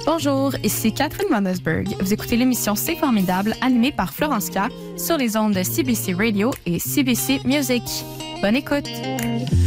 Bonjour, ici Catherine Monosberg. Vous écoutez l'émission C'est formidable animée par Florence K sur les ondes de CBC Radio et CBC Music. Bonne écoute!